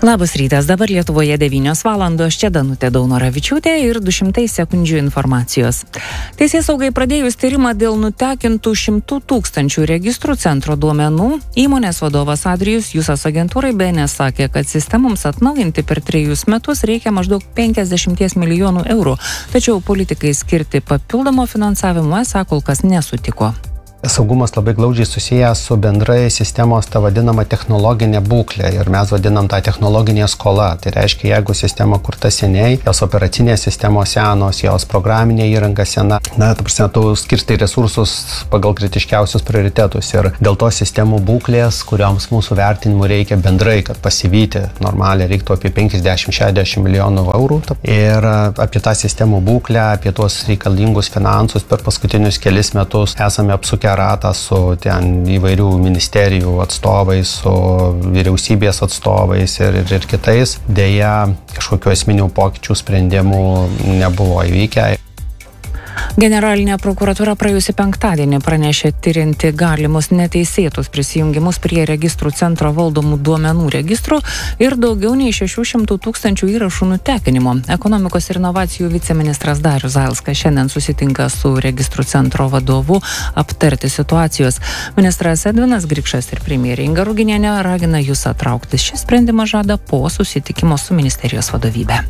Labas rytas, dabar Lietuvoje 9 valandos, čia Danutė Daunoravičiūtė ir 200 sekundžių informacijos. Teisėsaugai pradėjus tyrimą dėl nutekintų 100 000 registrų centro duomenų, įmonės vadovas Adrijus Jusas agentūrai BNS sakė, kad sistemoms atnaujinti per 3 metus reikia maždaug 50 milijonų eurų, tačiau politikai skirti papildomo finansavimo esą kol kas nesutiko. Saugumas labai glaudžiai susijęs su bendrai sistemos ta vadinama technologinė būklė ir mes vadinam tą technologinė skola. Tai reiškia, jeigu sistema kurta seniai, jos operacinės sistemos senos, jos programinė įranga sena, tu skirstai resursus pagal kritiškiausius prioritetus ir dėl to sistemų būklės, kurioms mūsų vertinimų reikia bendrai, kad pasivyti normaliai reiktų apie 50-60 milijonų eurų. Ir apie tą sistemų būklę, apie tuos reikalingus finansus per paskutinius kelis metus esame apsukę ratą su ten įvairių ministerijų atstovais, su vyriausybės atstovais ir kitais. Deja, kažkokių esminių pokyčių sprendimų nebuvo įvykę. Generalinė prokuratūra praėjusį penktadienį pranešė tyrinti galimus neteisėtus prisijungimus prie registrų centro valdomų duomenų registrų ir daugiau nei 600 000 įrašų nutekinimo. Ekonomikos ir inovacijų viceministras Darius Zailskas šiandien susitinka su registrų centro vadovu aptarti situacijos. Ministras Edvinas Grikšas ir premjerė Inga Ruginienė ragina Jusą traukti. Šį sprendimą žada po susitikimo su ministerijos vadovybe.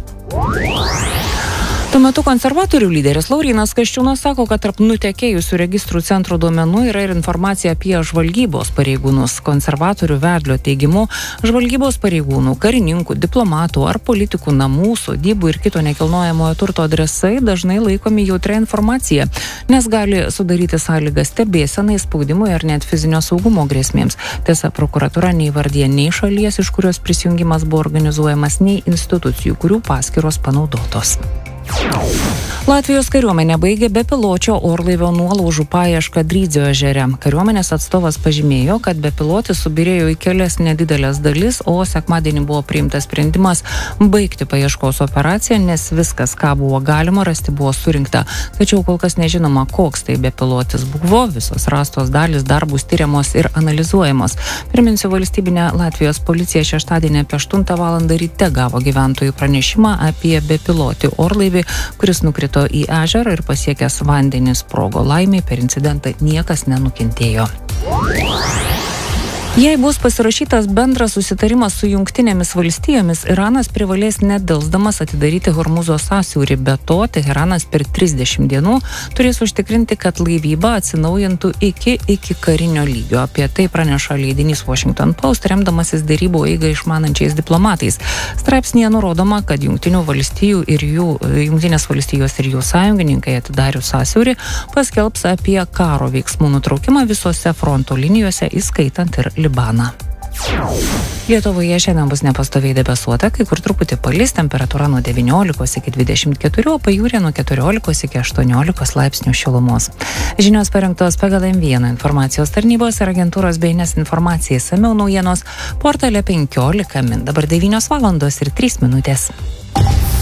Tuo metu konservatorių lyderis Laurynas Kasčiūnas sako, kad tarp nutekėjusių registrų centro duomenų yra ir informacija apie žvalgybos pareigūnus. Konservatorių vedlio teigimu, žvalgybos pareigūnų, karininkų, diplomatų ar politikų namų, sodybų ir kito nekilnojamojo turto adresai dažnai laikomi jautria informacija, nes gali sudaryti sąlygas stebėsenai, spaudimui ar net fizinio saugumo grėsmėms. Tiesa, prokuratūra neįvardija nei šalies, iš kurios prisijungimas buvo organizuojamas, nei institucijų, kurių paskyros panaudotos. Latvijos kariuomenė baigė bepiločio orlaivio nuolaužų paiešką Drydzio ežere. Kariuomenės atstovas pažymėjo, kad bepilotis subyrėjo į kelias nedidelės dalis, o sekmadienį buvo priimtas sprendimas baigti paieškos operaciją, nes viskas, ką buvo galima rasti, buvo surinkta. Tačiau kol kas nežinoma, koks tai bepilotis buvo, visos rastos dalys dar bus tyriamos ir analizuojamos. Priminsiu, valstybinė Latvijos policija šeštadienį apie 8 valandą ryte gavo gyventojų pranešimą apie bepilotį orlaivį, kuris nukrito į ežerą ir pasiekęs vandenį sprogo. Laimei per incidentą niekas nenukentėjo. Jei bus pasirašytas bendras susitarimas su Jungtinėmis valstijomis, Iranas privalės nedelsdamas atidaryti Hormuzo sąsiaurį. Be to, Teheranas per 30 dienų turės užtikrinti, kad laivyba atsinaujintų iki karinio lygio. Apie tai praneša leidinys Washington Post, remdamasis derybų eigą išmanančiais diplomatais. Straipsnyje nurodoma, kad Jungtinės valstijos ir jų sąjungininkai atidarius sąsiaurį paskelbs apie karo veiksmų nutraukimą visose fronto linijose, įskaitant ir Libaną. Lietuvoje šiandien bus nepastoviai debesuota, kai kur truputį palis, temperatūra nuo 19 iki 24, o pajūryje nuo 14 iki 18 laipsnių šilumos. Žinios parengtos pagal M1 informacijos tarnybos ir agentūros BNS informacijai. Išsamiau naujienos portale 15 min. Dabar 9 valandos ir 3 minutės.